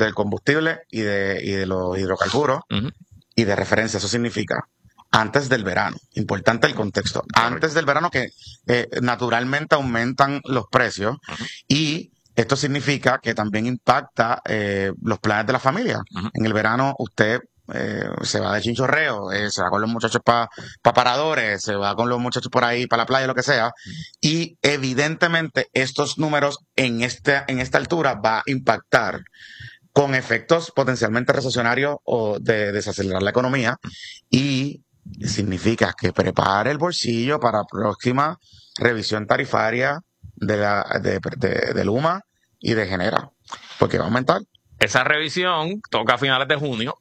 del combustible y de los hidrocarburos y de referencia. Eso significa antes del verano. Importante el contexto. Antes del verano que naturalmente aumentan los precios y esto significa que también impacta los planes de la familia. En el verano usted se va de chinchorreo, se va con los muchachos para paradores, se va con los muchachos por ahí para la playa, lo que sea. Y evidentemente estos números en esta altura va a impactar con efectos potencialmente recessionarios o de desacelerar la economía y significa que prepare el bolsillo para próxima revisión tarifaria de Luma y de Genera, porque va a aumentar. Esa revisión toca a finales de junio.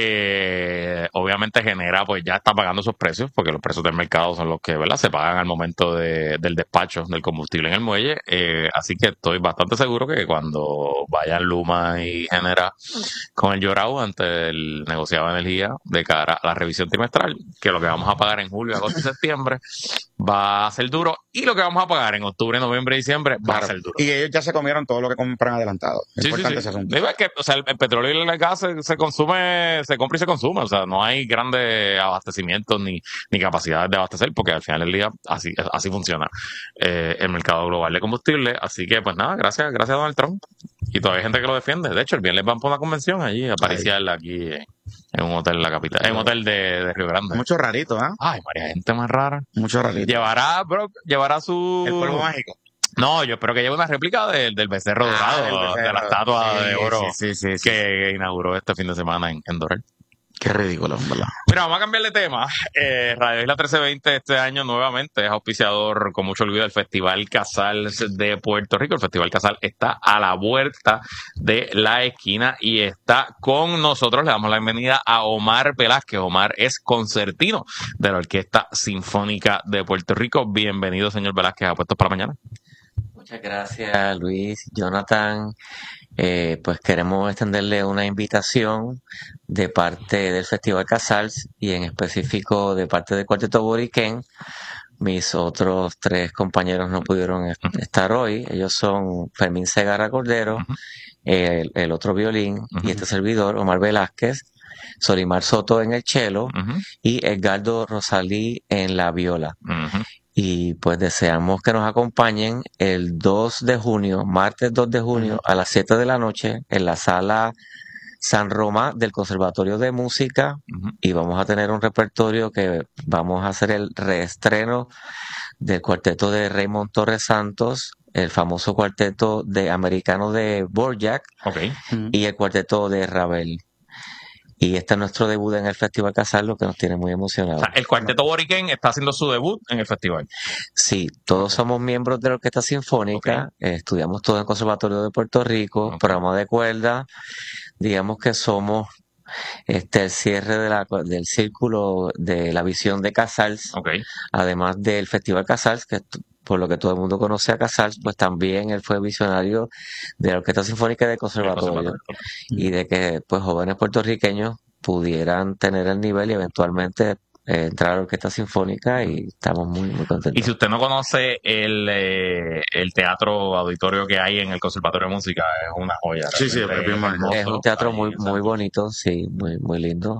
Obviamente Genera pues ya está pagando esos precios porque los precios del mercado son los que, ¿verdad?, se pagan al momento del despacho del combustible en el muelle, así que estoy bastante seguro que cuando vayan Luma y Genera con el llorado ante el negociado de energía de cara a la revisión trimestral, que lo que vamos a pagar en julio, agosto y septiembre va a ser duro, y lo que vamos a pagar en octubre, noviembre y diciembre va a ser duro. Y ellos ya se comieron todo lo que compran adelantado. Es importante ese asunto. Es que, o sea, el petróleo y el gas se consume, se compra y se consume, o sea, no hay grandes abastecimientos ni capacidades de abastecer, porque al final del día así funciona el mercado global de combustible. Así que pues nada, gracias a Donald Trump, y todavía hay gente que lo defiende. De hecho, el viernes van por una convención allí a pariciar aquí en un hotel en la capital, en un hotel de Río Grande. Mucho rarito, ¿ah? Ay, María, gente más rara. Mucho rarito. Llevará su... El polvo mágico. No, yo espero que lleve una réplica del becerro dorado, de la estatua de oro que inauguró este fin de semana en Doral. Qué ridículo, ¿verdad? Mira, vamos a cambiar de tema. Radio Isla 1320 este año nuevamente es auspiciador con mucho orgullo del Festival Casals de Puerto Rico. El Festival Casals está a la vuelta de la esquina y está con nosotros. Le damos la bienvenida a Omar Velázquez. Omar es concertino de la Orquesta Sinfónica de Puerto Rico. Bienvenido, señor Velázquez, a Puestos para Mañana. Muchas gracias, Luis, Jonathan. Pues queremos extenderle una invitación de parte del Festival Casals y en específico de parte del Cuarteto Boriquén. Mis otros 3 compañeros no pudieron estar hoy. Ellos son Fermín Segarra Cordero, el otro violín, y este servidor, Omar Velázquez, Solimar Soto en el cello y Edgardo Rosalí en la viola. Y pues deseamos que nos acompañen el 2 de junio, martes 2 de junio, a las 7 de la noche, en la sala San Román del Conservatorio de Música, y vamos a tener un repertorio que vamos a hacer el reestreno del cuarteto de Raymond Torres Santos, el famoso cuarteto de americano de Dvorak, y el cuarteto de Ravel. Y este es nuestro debut en el Festival Casals, lo que nos tiene muy emocionados. O sea, el Cuarteto Boriquén está haciendo su debut en el festival. Sí, todos somos miembros de la Orquesta Sinfónica, estudiamos todo en el Conservatorio de Puerto Rico, programa de cuerda. Digamos que somos el cierre del círculo de la visión de Casals, además del Festival Casals, que por lo que todo el mundo conoce a Casals, pues también él fue visionario de la Orquesta Sinfónica del Conservatorio, y de que pues jóvenes puertorriqueños pudieran tener el nivel y eventualmente entrar a la Orquesta Sinfónica, y estamos muy, muy contentos. Y si usted no conoce el teatro auditorio que hay en el Conservatorio de Música, es una joya. Sí, es bien hermoso. Es un teatro muy bonito, sí, muy, muy lindo.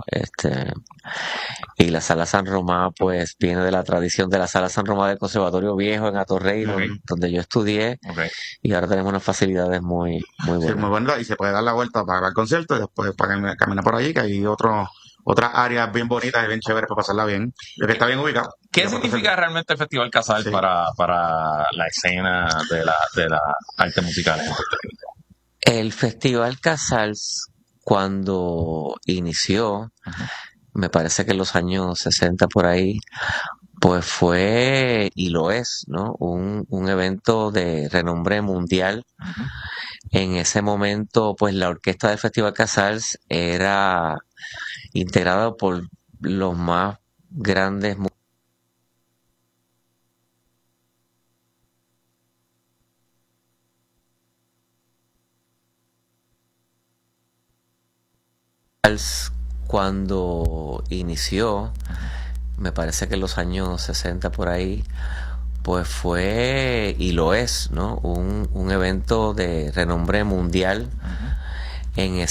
Y la Sala San Román, pues, viene de la tradición de la Sala San Román del Conservatorio Viejo en Atorrey, donde yo estudié, y ahora tenemos unas facilidades muy buenas. Sí, muy buenas, y se puede dar la vuelta para el concierto y después para caminar por allí, que hay otras áreas bien bonitas y bien chéveres para pasarla bien, lo que está bien ubicado. ¿Qué significa realmente el Festival Casals para la escena de la arte musical en Puerto Rico? El Festival Casals, cuando inició, me parece que en los años 60 por ahí, pues fue, y lo es, ¿no?, un evento de renombre mundial. En ese momento, pues la orquesta del Festival Casals era integrada por los más grandes cuando inició, me parece que en los años 60 por ahí, pues fue, y lo es, ¿no?, un evento de renombre mundial. En